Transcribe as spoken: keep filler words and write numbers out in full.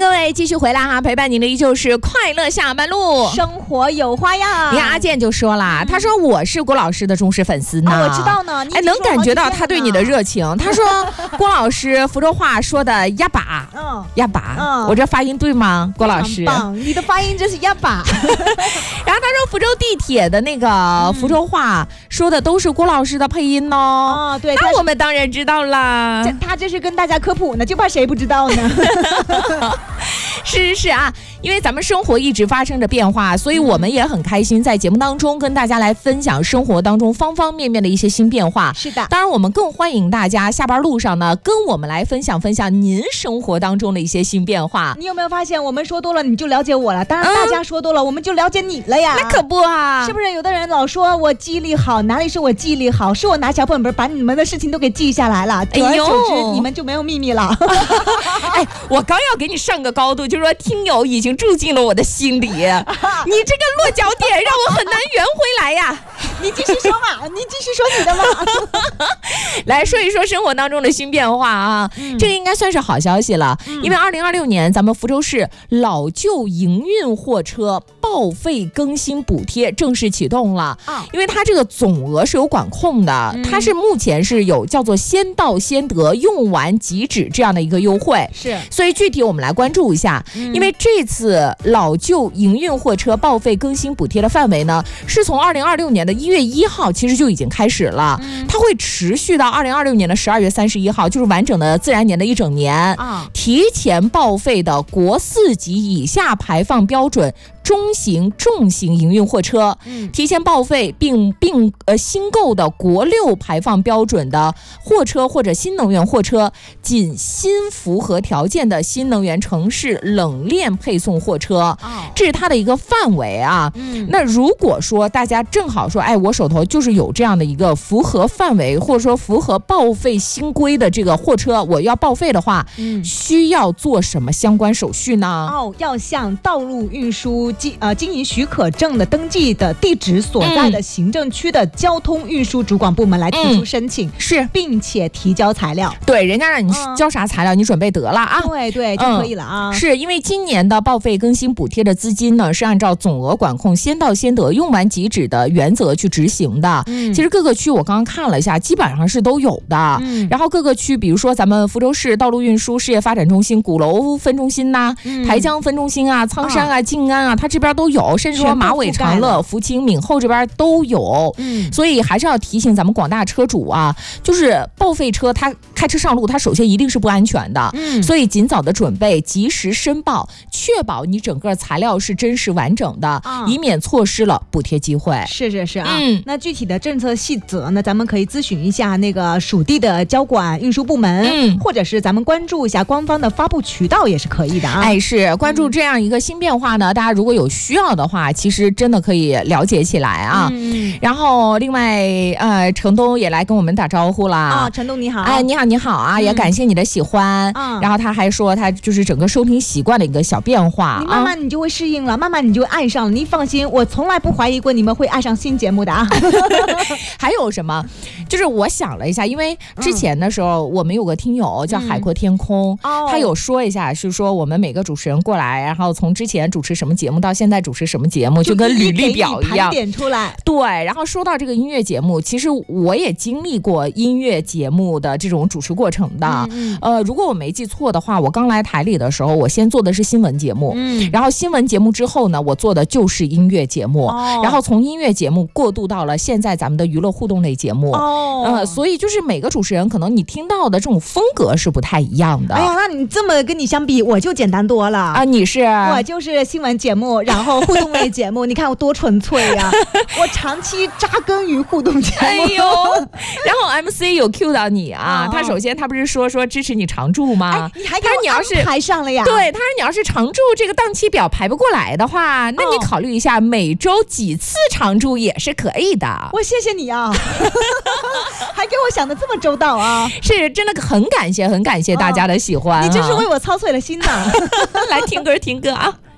各位继续回来哈，陪伴您的依旧是快乐下班路， 生活有花样。 你看阿健就说了，嗯、他说我是郭老师的忠实粉丝呢、 啊，我知道呢， 哎，能感觉到他对你的热情。他说郭老师福州话说的呀把，嗯，呀把，嗯，我这发音对吗？郭老师， 棒，你的发音真是呀把。 然后他说福州地铁的那个福州话说的都是郭老师的配音哦。 哦，对， 那我们当然知道了。 这他这是跟大家科普呢，就怕谁不知道呢。 是是是啊，因为咱们生活一直发生着变化，所以我们也很开心在节目当中跟大家来分享生活当中方方面面的一些新变化。 是的， 当然我们更欢迎大家下班路上呢跟我们来分享分享您生活当中的一些新变化。 你有没有发现我们说多了你就了解我了，当然大家说多了、嗯、我们就了解你了呀。 那可不啊， 是不是有的人老说我记忆力好，哪里是我记忆力好，是我拿小本本把你们的事情都给记下来了，久而久之你们就没有秘密了。 哎，我刚要给你上个高度，就是说听友已经住进了我的心里，你这个落脚点让我很难圆回来呀。 你继续说嘛，你继续说你的嘛。 来说一说生活当中的新变化啊、嗯、这个应该算是好消息了、嗯、因为二零二六年咱们福州市老旧营运货车报废更新补贴正式启动了、哦、因为它这个总额是有管控的、嗯、它是目前是有叫做先到先得用完即止这样的一个优惠， 是， 所以具体我们来关注一下、嗯、因为这次老旧营运货车报废更新补贴的范围呢是从二零二六年的一月一号其实就已经开始了、嗯、它会持续到二零二六年的十二月三十一号，就是完整的自然年的一整年、啊、提前报废的国四级以下排放标准中型重型营运货车、嗯、提前报废并并呃新购的国六排放标准的货车或者新能源货车，仅新符合条件的新能源城市冷链配送货车、哦、这是它的一个范围啊、嗯、那如果说大家正好说哎我手头就是有这样的一个符合范围或者说符合报废新规的这个货车，我要报废的话、嗯、需要做什么相关手续呢？ 哦，要向道路运输经呃经营许可证的登记的地址所在的行政区的交通运输主管部门来提出申请、嗯、 是， 并且提交材料。 对，人家让你交啥材料、嗯、你准备得了啊。 对对，就可以了啊、 嗯、是因为今年的报废更新补贴的资金呢是按照总额管控先到先得用完即止的原则去执行的、嗯、其实各个区我刚刚看了一下基本上是都有的、嗯、然后各个区比如说咱们福州市道路运输事业发展中心鼓楼分中心呐、嗯、台江分中心啊、苍山啊、啊静安啊，它这边都有，甚至说马尾长乐、福清、闽后这边都有、嗯、所以还是要提醒咱们广大车主啊，就是报废车它开车上路它首先一定是不安全的、嗯、所以尽早的准备，及时申报，确保你整个材料是真实完整的、啊、以免错失了补贴机会。 是是是啊、嗯、那具体的政策细则呢咱们可以咨询一下那个属地的交管运输部门、嗯、或者是咱们关注一下官方的发布渠道也是可以的啊。 哎，是关注这样一个新变化呢、嗯、大家如果有需要的话其实真的可以了解起来啊。嗯，然后另外呃程东也来跟我们打招呼啦。 啊，程东你好。 哎，你好你好啊、嗯、也感谢你的喜欢、嗯、然后他还说他就是整个收听习惯的一个小变化， 你慢慢你就会适应了、啊、慢慢你就会爱上了，你放心，我从来不怀疑过你们会爱上新节目的啊。 还有什么就是我想了一下，因为之前的时候、嗯、我们有个听友叫海阔天空、嗯、他有说一下是说我们每个主持人过来，然后从之前主持什么节目到现在主持什么节目，就跟履历表一样点出来。 对，然后说到这个音乐节目，其实我也经历过音乐节目的这种主持过程的、嗯、呃，如果我没记错的话，我刚来台里的时候我先做的是新闻节目、嗯、然后新闻节目之后呢我做的就是音乐节目、哦、然后从音乐节目过渡到了现在咱们的娱乐互动类节目、哦、呃，所以就是每个主持人可能你听到的这种风格是不太一样的。 哎呀，那你这么跟你相比我就简单多了啊！你是我就是新闻节目然后互动类节目你看我多纯粹呀、啊、我长期扎根于互动节目。 哎呦，然后 M C 有 Q 到你啊、哦、他首先他不是说说支持你常驻吗、 哎、你还给我安排上了呀。 对，他说你要是常驻这个档期表排不过来的话，那你考虑一下每周几次常驻也是可以的。 我谢谢你啊。还给我想的这么周到啊。 是真的很感谢很感谢大家的喜欢、啊哦、 你真是为我操碎了心呐。 来听歌听歌啊。